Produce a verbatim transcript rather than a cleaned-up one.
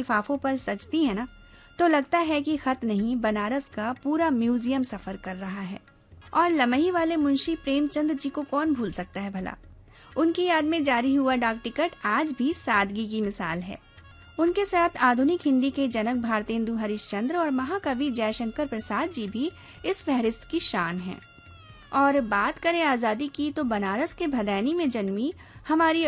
लिफाफों पर सजती हैं ना, तो लगता है कि खत नहीं, बनारस का पूरा म्यूजियम सफर कर रहा है। और लमही वाले मुंशी प्रेमचंद जी को कौन भूल सकता है भला। उनकी याद में जारी हुआ डाक टिकट आज भी सादगी की मिसाल है। उनके साथ आधुनिक हिंदी के जनक भारतेंदु हरिश्चंद्र और महाकवि जयशंकर प्रसाद जी भी इस फहरिस्त की शान हैं। और बात करें आज़ादी की, तो बनारस के भदैनी में जन्मी हमारी